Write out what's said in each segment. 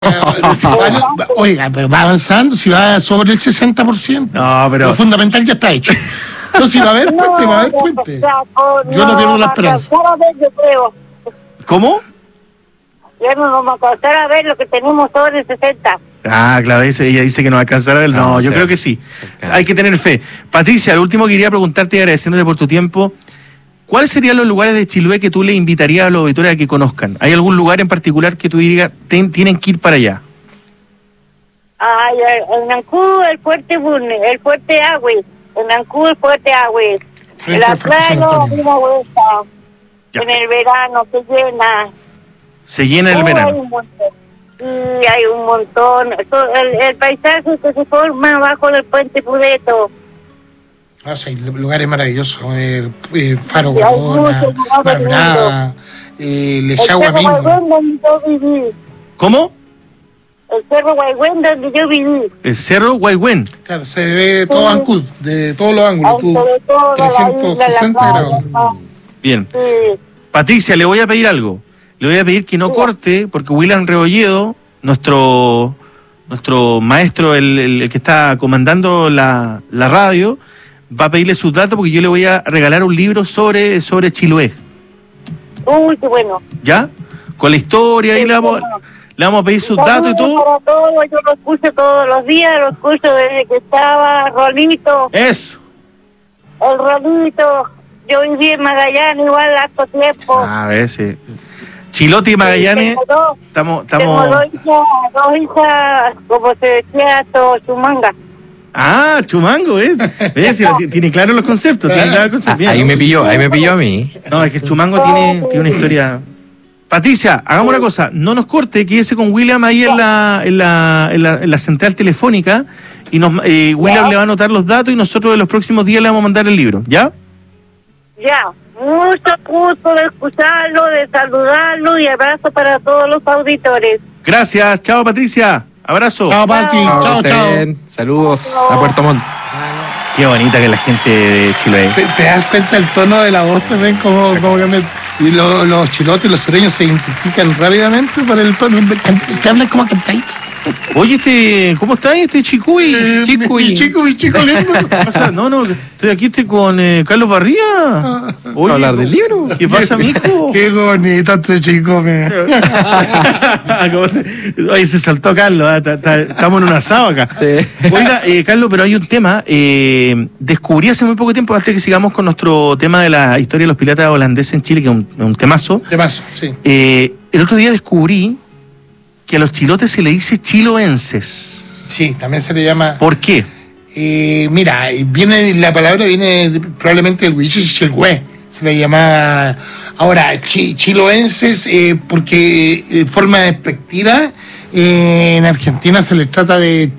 Oiga, pero va avanzando, si va sobre el 60%. No, pero... Lo fundamental ya está hecho. Entonces, si va a haber puente, va a haber puente. Yo no pierdo la esperanza. ¿Cómo? Ya no nos va a alcanzar a ver lo que tenemos sobre el 60. Ah, claro, ella dice que no va a alcanzar a ver. No, yo creo que sí. Hay que tener fe. Patricia, lo último que quería preguntarte, agradeciéndote por tu tiempo, ¿cuáles serían los lugares de Chiloé que tú le invitarías a los auditores a que conozcan? ¿Hay algún lugar en particular que tú digas, tienen que ir para allá? Ay, en Nancú, el Fuerte Bune, el Fuerte Agüe. En Nancú, el Fuerte Agüe. En la playa, una vuelta. En el verano se llena. Se llena el verano. Hay un montón. El paisaje que se forma abajo del puente Pudeto. Ah, sí, lugares maravillosos. Faro Corona, Marbrada, Lechagua mismo. ¿Cómo? El Cerro Guaygüen, donde yo viví. El Cerro Guaygüen. Claro, se ve todo Ancud, de todos los ángulos. 360 grados. Bien. Patricia, le voy a pedir algo. Le voy a pedir que no corte, porque William Rebolledo, nuestro maestro, el que está comandando la radio, va a pedirle sus datos porque yo le voy a regalar un libro sobre Chiloé. Uy, qué bueno. ¿Ya? Con la historia y le vamos a pedir sus datos y todo. Para todo. Yo lo escucho todos los días, lo escucho desde que estaba Rolito. Eso. El Rolito. Yo viví en Magallanes igual harto tiempo. A ver, sí. Chilote y Magallanes, estamos... Tengo dos hijas, como se decía, Chumanga. Ah, Chumango, ¿ves? Tiene claro los conceptos. Ahí me pilló a mí. No, es que el Chumango tiene una historia... Patricia, hagamos una cosa, no nos corte, quédese con William ahí en la central telefónica y William le va a anotar los datos y nosotros en los próximos días le vamos a mandar el libro, ¿ya? Ya, mucho gusto de escucharlo, de saludarlo y abrazo para todos los auditores. Gracias, chao Patricia, abrazo. Chao Pati, chao. Saludos a Puerto Montt. Qué bonita que es la gente de Chiloé. ¿Te das cuenta el tono de la voz también? Como que y los chilotes, los sureños se identifican rápidamente por el tono. Te hablan como cantadito. Oye, ¿cómo estás? Chicuy. Chico lindo. ¿Qué pasa? No, estoy aquí con Carlos Barría. Oye, hablar del libro. ¿Qué pasa, mijo? Qué bonito este chico. Oye, se saltó Carlos, estamos en un asado acá. Sí. Oiga, Carlos, pero hay un tema. Descubrí hace muy poco tiempo, antes que sigamos con nuestro tema de la historia de los piratas holandeses en Chile, que es un temazo. Temazo, sí. El otro día descubrí que a los chilotes se le dice chiloenses. Sí, también se le llama... ¿Por qué? Mira, la palabra viene probablemente del huichichilhue, se le llama ahora chiloenses, porque de forma despectiva en Argentina se les trata de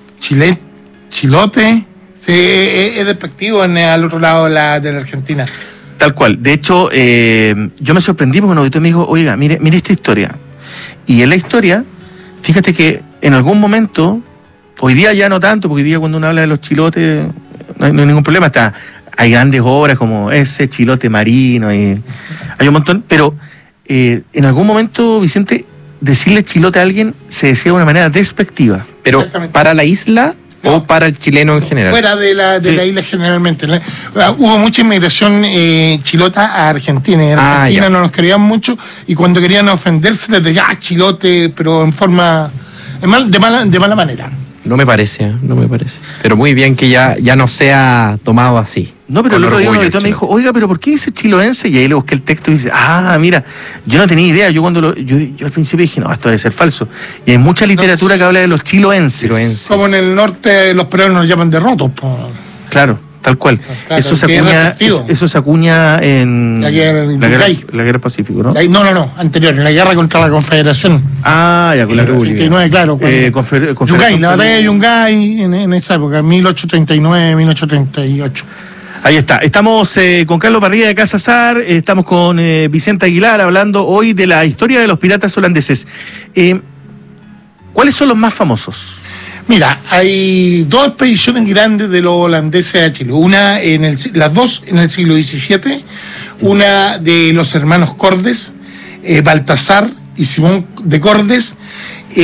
chilote, es despectivo al otro lado de la Argentina. Tal cual. De hecho, yo me sorprendí porque un auditor me dijo, oiga, mire esta historia. Y en la historia, fíjate que en algún momento, hoy día ya no tanto, porque hoy día cuando uno habla de los chilotes no hay ningún problema, hay grandes obras como ese chilote marino, y hay un montón, pero en algún momento, Vicente, decirle chilote a alguien se decía de una manera despectiva. Pero para la isla... ¿O para el chileno en general? Fuera de la isla generalmente. Hubo mucha inmigración chilota a Argentina. En Argentina no nos querían mucho y cuando querían ofenderse les decían chilote, pero en forma de mala manera. No me parece. Pero muy bien que ya no sea tomado así. No, pero el otro día un auditor me dijo, oiga, pero ¿por qué dice chiloense? Y ahí le busqué el texto y dice, mira, yo no tenía idea. Yo al principio dije, no, esto debe ser falso. Y hay mucha literatura que habla de los chiloenses. Como en el norte los peruanos nos llaman de rotos. Claro, tal cual. Claro, eso se acuña en la guerra Pacífico, ¿no? No, anterior, en la guerra contra la Confederación. Ya con la República. 39, claro. Yungay, la batalla de Yungay en esa época, 1839, 1838. Ahí está. Estamos con Carlos Barría de Casa Sar, estamos con Vicente Aguilar hablando hoy de la historia de los piratas holandeses. ¿Cuáles son los más famosos? Mira, hay dos expediciones grandes de los holandeses a Chile. Las dos en el siglo XVII, una de los hermanos Cordes, Baltasar y Simón de Cordes,